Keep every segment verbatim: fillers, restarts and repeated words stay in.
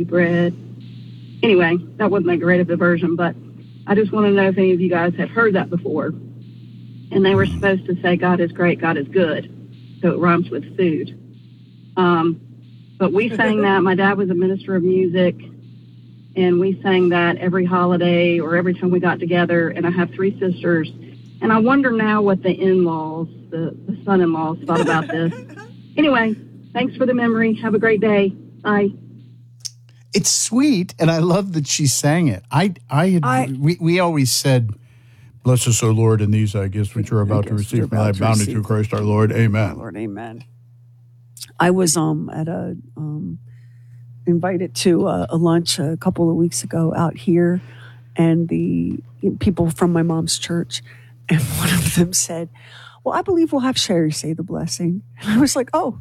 you bread. Anyway, that wasn't that great of a version, but I just want to know if any of you guys have heard that before. And they were supposed to say, God is great, God is good. So it rhymes with food. Um, but we sang that. My dad was a minister of music, and we sang that every holiday or every time we got together. And I have three sisters. And I wonder now what the in-laws, the, the son-in-laws, thought about this. Anyway, thanks for the memory. Have a great day. Bye. It's sweet, and I love that she sang it. I, I, had, I we, we always said, "Bless us, O Lord, in these thy gifts which we're about to receive from thy bounty through Christ our Lord." Amen. Lord, amen. I was um at a um invited to a, a lunch a couple of weeks ago out here, and the people from my mom's church, and one of them said, "Well, I believe we'll have Sherry say the blessing." And I was like, "Oh,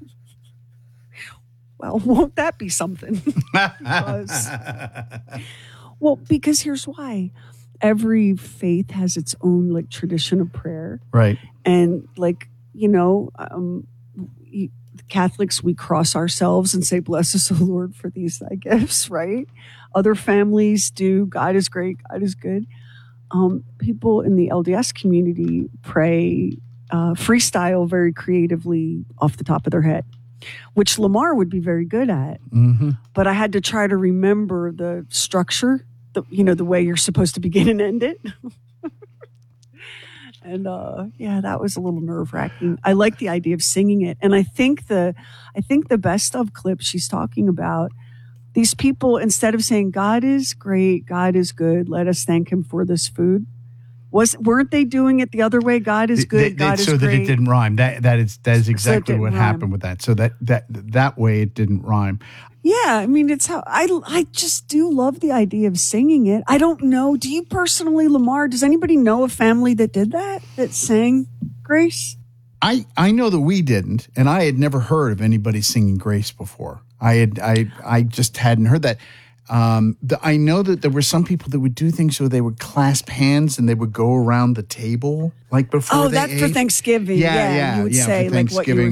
well, won't that be something?" because, well, because here's why. Every faith has its own like tradition of prayer. Right. And like, you know, um, Catholics, we cross ourselves and say, "Bless us, O Lord, for these thy gifts," right? Other families do, "God is great, God is good." Um, people in the L D S community pray uh, freestyle very creatively off the top of their head, which Lamar would be very good at. Mm-hmm. But I had to try to remember the structure, the, you know, the way you're supposed to begin and end it. And uh, yeah, that was a little nerve wracking. I like the idea of singing it. And I think the, I think the best of clip she's talking about, these people, instead of saying, "God is great, God is good, let us thank him for this food," was, weren't they doing it the other way? God is good, They- they- God is so great. that it didn't rhyme. That that is that is So it exactly didn't what rhyme. happened with that. So that that that way it didn't rhyme. Yeah, I mean, it's how I, I just do love the idea of singing it. I don't know. Do you personally, Lamar, does anybody know a family that did that, that sang Grace? I, I know that we didn't, and I had never heard of anybody singing Grace before. I had I I just hadn't heard that. Um, the, I know that there were some people that would do things where they would clasp hands and they would go around the table like before Oh, they that for ate. Thanksgiving. Yeah, Yeah, yeah, you would yeah, say for like what you were Thanksgiving.